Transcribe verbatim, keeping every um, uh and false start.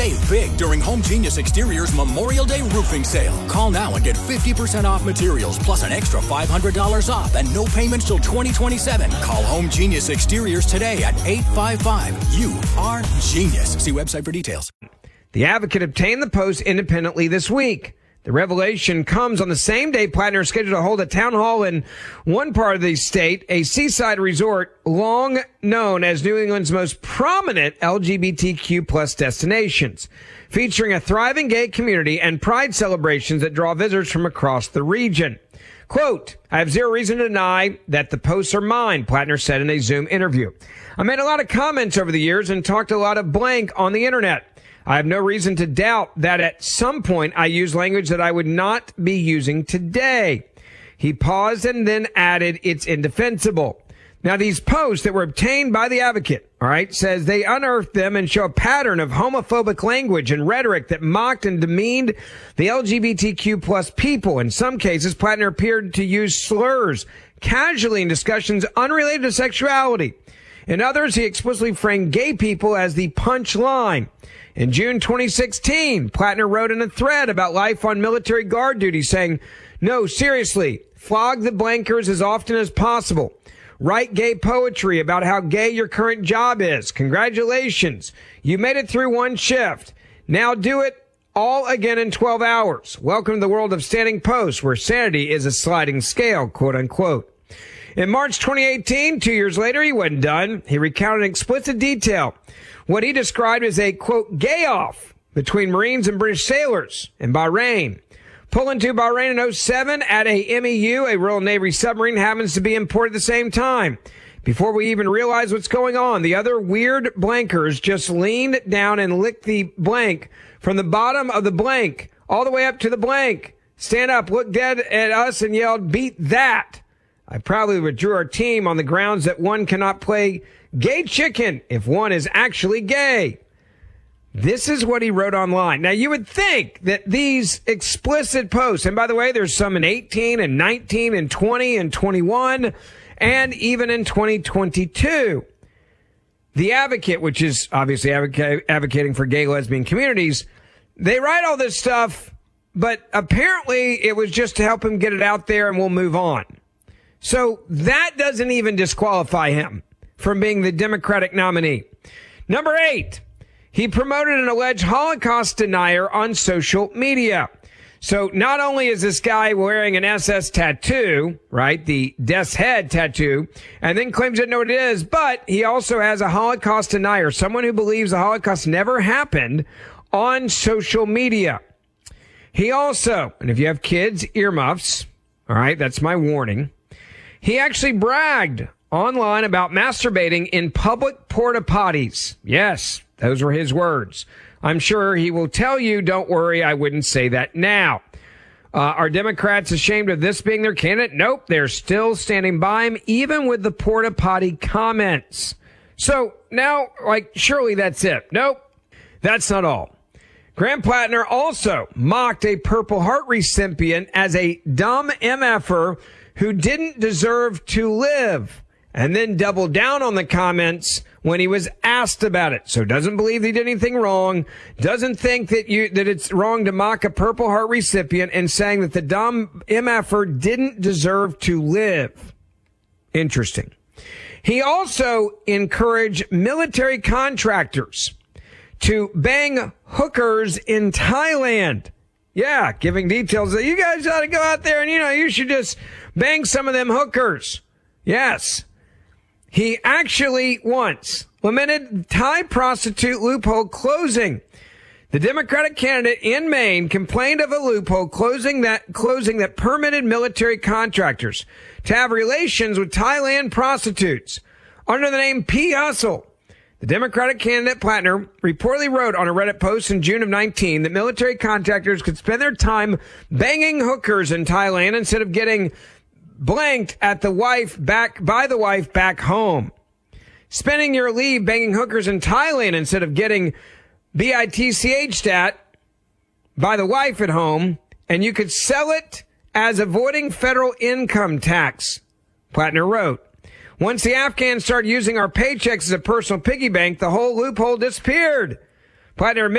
Save big during Home Genius Exteriors Memorial Day roofing sale. Call now and get fifty percent off materials plus an extra five hundred dollars off and no payments till twenty twenty-seven. Call Home Genius Exteriors today at eight five five. You are genius. See website for details. The Advocate obtained the Post independently this week. The revelation comes on the same day Plattner is scheduled to hold a town hall in one part of the state, a seaside resort long known as New England's most prominent L G B T Q plus destinations, featuring a thriving gay community and pride celebrations that draw visitors from across the region. Quote, I have zero reason to deny that the posts are mine, Plattner said in a Zoom interview. I made a lot of comments over the years and talked a lot of blank on the internet. I have no reason to doubt that at some point I used language that I would not be using today. He paused and then added, it's indefensible. Now, these posts that were obtained by the Advocate, all right, says they unearthed them and show a pattern of homophobic language and rhetoric that mocked and demeaned the L G B T Q plus people. In some cases, Plattner appeared to use slurs casually in discussions unrelated to sexuality. In others, he explicitly framed gay people as the punch line. In June twenty sixteen, Plattner wrote in a thread about life on military guard duty saying, no, seriously, flog the blankers as often as possible. Write gay poetry about how gay your current job is. Congratulations. You made it through one shift. Now do it all again in twelve hours. Welcome to the world of standing posts where sanity is a sliding scale, quote unquote. In March twenty eighteen, two years later, he wasn't done. He recounted in explicit detail what he described as a, quote, gay-off between Marines and British sailors in Bahrain. Pulling to Bahrain in oh seven at a M E U, a Royal Navy submarine happens to be in port at the same time. Before we even realize what's going on, the other weird blankers just leaned down and licked the blank from the bottom of the blank all the way up to the blank. Stand up, looked dead at us and yelled, beat that. I proudly withdrew our team on the grounds that one cannot play gay chicken if one is actually gay. This is what he wrote online. Now, you would think that these explicit posts, and by the way, there's some in eighteen and nineteen and twenty and twenty-one and even in twenty twenty-two. The Advocate, which is obviously advoca- advocating for gay lesbian communities, they write all this stuff, but apparently it was just to help him get it out there and we'll move on. So that doesn't even disqualify him from being the Democratic nominee. Number eight, he promoted an alleged Holocaust denier on social media. So not only is this guy wearing an S S tattoo, right, the Death's Head tattoo, and then claims to know what it is, but he also has a Holocaust denier, someone who believes the Holocaust never happened, on social media. He also, and if you have kids, earmuffs, all right, that's my warning. He actually bragged online about masturbating in public porta potties. Yes, those were his words. I'm sure he will tell you, don't worry, I wouldn't say that now. Uh, are Democrats ashamed of this being their candidate? Nope, they're still standing by him, even with the porta potty comments. So now, like, surely that's it. Nope, that's not all. Graham Plattner also mocked a Purple Heart recipient as a dumb M F-er who didn't deserve to live, and then doubled down on the comments when he was asked about it. So doesn't believe he did anything wrong, doesn't think that you that it's wrong to mock a Purple Heart recipient, and saying that the dumb M F-er didn't deserve to live. Interesting. He also encouraged military contractors to bang hookers in Thailand. Yeah, giving details that you guys ought to go out there and, you know, you should just bang some of them hookers. Yes. He actually once lamented Thai prostitute loophole closing. The Democratic candidate in Maine complained of a loophole closing that closing that permitted military contractors to have relations with Thailand prostitutes under the name P. Hustle. The Democratic candidate Plattner reportedly wrote on a Reddit post in June of nineteen that military contractors could spend their time banging hookers in Thailand instead of getting blanked at the wife back by the wife back home. Spending your leave banging hookers in Thailand instead of getting B I T C H stat by the wife at home, and you could sell it as avoiding federal income tax, Plattner wrote. Once the Afghans started using our paychecks as a personal piggy bank, the whole loophole disappeared. Plattner